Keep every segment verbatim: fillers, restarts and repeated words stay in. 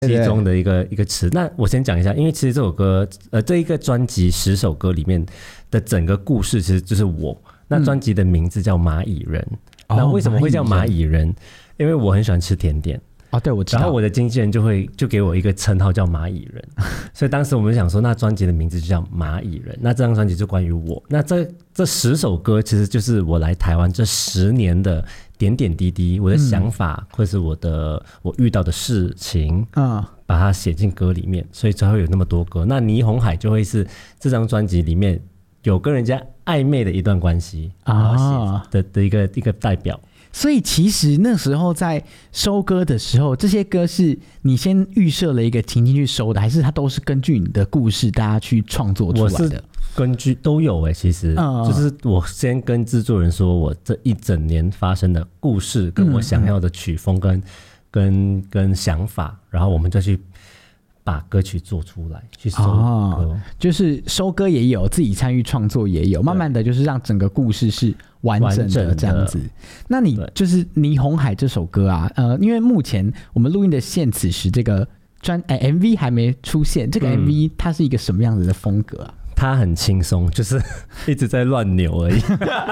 其中的一个一个词。那我先讲一下，因为其实这首歌，呃，这一个专辑十首歌里面的整个故事，其实就是我。那专辑的名字叫蚂蚁人。嗯、那为什么会叫蚂蚁人？因为我很喜欢吃甜点。 哦，对，我知道。 然后我的经纪人就会就给我一个称号叫蚂蚁人，所以当时我们就想说，那专辑的名字就叫蚂蚁人。那这张专辑就关于我。那这这十首歌其实就是我来台湾这十年的点点滴滴，我的想法、嗯、或是我的我遇到的事情，嗯，把它写进歌里面，所以才会有那么多歌。那霓虹海就会是这张专辑里面有跟人家暧昧的一段关系啊的的一个一个代表。 所以其实那时候在收歌的时候，这些歌是你先预设了一个情境去收的，还是它都是根据你的故事大家去创作出来的？ 我是根据都有哎、欸，其实、嗯、就是我先跟制作人说我这一整年发生的故事，跟我想要的曲风跟、嗯、跟跟想法，然后我们再去把歌曲做出来，去收歌、哦， 就是收歌也有，自己参与创作也有，慢慢的就是让整个故事是完整的这样子。那你就是《霓虹海》这首歌啊，呃，因为目前我们录音的现此时这个专、欸、M V 还没出现，这个 M V 它是一个什么样子的风格啊？ 它很轻松，就是一直在乱扭而已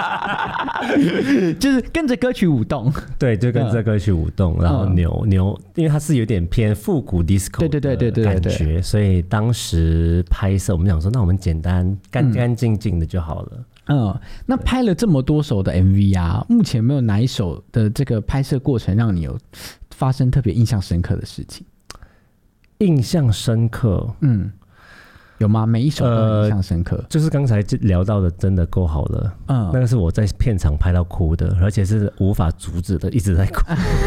就是跟着歌曲舞动。 对，就跟着歌曲舞动、嗯、然后扭扭，因为它是有点偏复古 disco 的感觉，所以当时拍摄我们想说，那我们简单干干净净的就好了。 嗯，那拍了这么多首的 M V 啊，目前有没有哪一首的这个拍摄过程让你有发生特别印象深刻的事情？ 印象深刻，嗯。 有吗？每一首都印象深刻、呃、 就是刚才聊到的真的够好了，嗯，那个是我在片场拍到哭的，而且是无法阻止的，一直在哭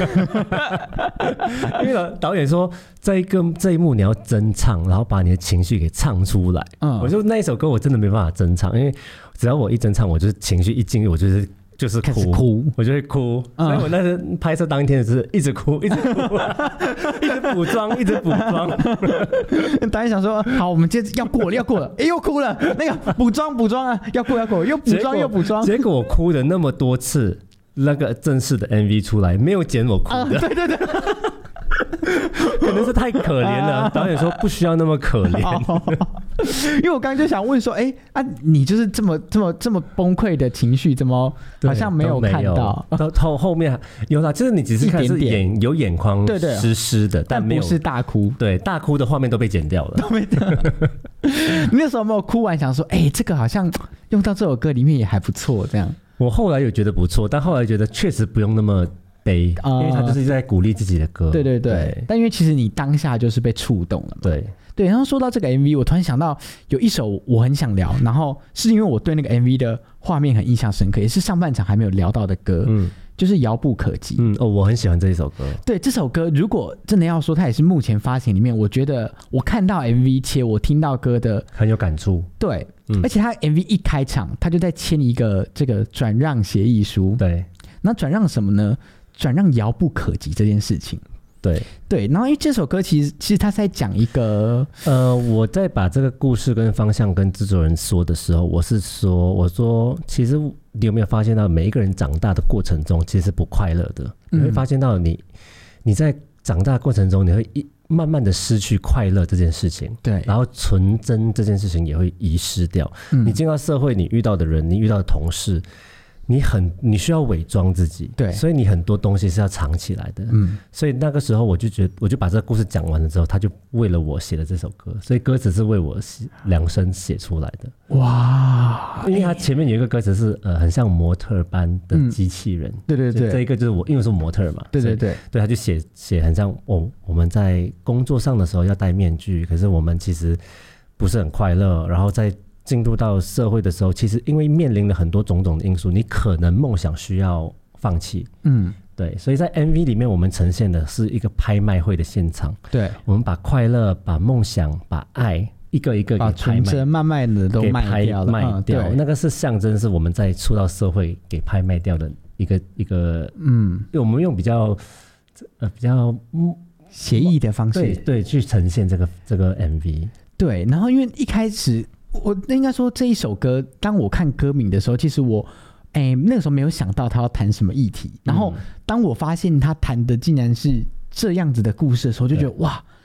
因为导演说这一个这一幕你要真唱，然后把你的情绪给唱出来，嗯，我就那一首歌我真的没办法真唱，因为只要我一真唱，我就是情绪一进入，我就是就是哭，哭我就会哭、嗯，所以我那时拍摄当天就是一直哭，一直哭，一直补妆，一直补妆。 导演想说，好，我们接着要过了，要过了，哎、欸，又哭了，那个补妆补妆啊，要过要过，又补妆又补妆。 结果我哭了那么多次，那个正式的 M V 出来，没有剪我哭的。啊、对对对。可能是太可怜了，导演说不需要那么可怜。 因为我刚刚就想问说，哎、欸、啊，你就是这么这么这么崩溃的情绪，怎么好像没有看到？ 到后后面有啦，就是你只是看是眼点点有眼眶湿湿的，但没有不是大哭。 对，大哭的画面都被剪掉了。都没你那时候有没有哭完想说，哎、欸，这个好像用到这首歌里面也还不错，这样？ 我后来有觉得不错，但后来觉得确实不用那么悲，因为他就是在鼓励自己的歌。 对对 对, 对，但因为其实你当下就是被触动了嘛。 对对，然后说到这个 M V， 我突然想到有一首我很想聊，然后是因为我对那个 M V 的画面很印象深刻，也是上半场还没有聊到的歌，嗯，就是遥不可及。 嗯哦，我很喜欢这一首歌。 对，这首歌如果真的要说，它也是目前发行里面，我觉得我看到 M V 且我听到歌的很有感触。 对，嗯、而且它 M V 一开场，它就在签一个这个转让协议书。 对， 那转让什么呢？转让遥不可及这件事情。 对对，然后因为这首歌其实其实他是在讲一个呃，我在把这个故事跟方向跟制作人说的时候，我是说，我说其实你有没有发现到，每一个人长大的过程中其实是不快乐的，嗯、你会发现到你你在长大的过程中，你会一慢慢的失去快乐这件事情， 对， 然后纯真这件事情也会遗失掉。嗯、你进到社会，你遇到的人，你遇到的同事。你很你需要伪装自己， 对， 所以你很多东西是要藏起来的，嗯，所以那个时候我就觉得，我就把这个故事讲完了之后，他就为了我写了这首歌，所以歌词是为我量身写出来的。 哇， 因为他前面有一个歌词是呃很像模特般的机器人， 嗯、对对对， 这一个就是我因为我是模特嘛， 对对对， 对，他就写写很像我我们在工作上的时候要戴面具，可是我们其实不是很快乐，然后在进入到社会的时候，其实因为面临了很多种种的因素，你可能梦想需要放弃，嗯，对，所以在 M V 里面我们呈现的是一个拍卖会的现场， 对， 我们把快乐、把梦想、把爱一个一个给拍卖， 把纯真慢慢的都卖掉了， 卖掉、嗯，那个是象征，是我们在出到社会给拍卖掉的一个一个，嗯，因为我们用比较呃比较写意的方式， 对对，去呈现这个这个 M V， 对，然后因为一开始。我应该说这一首歌，当我看歌名的时候，其实我，哎，那个时候没有想到他要谈什么议题。然后当我发现他谈的竟然是这样子的故事的时候，就觉得哇，